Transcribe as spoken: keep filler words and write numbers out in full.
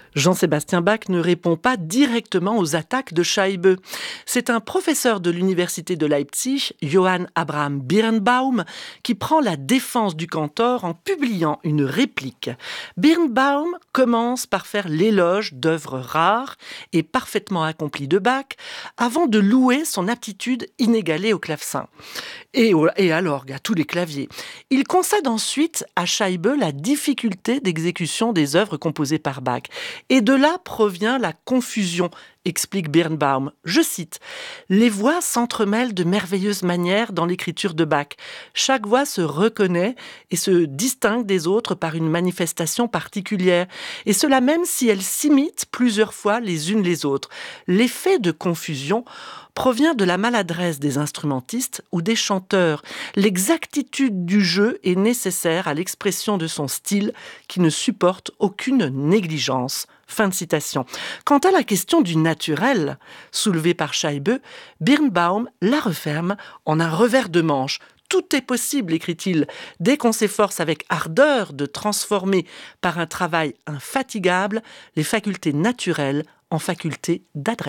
Jean-Sébastien Bach ne répond pas directement aux attaques de Scheibe. C'est un professeur de l'université de Leipzig, Johann Abraham Birnbaum, qui prend la défense du cantor en publiant une réplique. Birnbaum commence par faire l'éloge d'œuvres rares et parfaitement accomplies de Bach, avant de louer son aptitude inégalée au clavecin et, au, et à l'orgue, à tous les claviers. Il concède ensuite à Scheibe la difficulté d'exécution des œuvres composées par Bach. Et de là provient la confusion, explique Birnbaum. Je cite, « Les voix s'entremêlent de merveilleuses manières dans l'écriture de Bach. Chaque voix se reconnaît et se distingue des autres par une manifestation particulière, et cela même si elles s'imitent plusieurs fois les unes les autres. L'effet de confusion provient de la maladresse des instrumentistes ou des chanteurs. L'exactitude du jeu est nécessaire à l'expression de son style qui ne supporte aucune négligence. » Fin de citation. Quant à la question du naturel, soulevée par Scheibe, Birnbaum la referme en un revers de manche. Tout est possible, écrit-il, dès qu'on s'efforce avec ardeur de transformer par un travail infatigable les facultés naturelles en facultés d'adresse.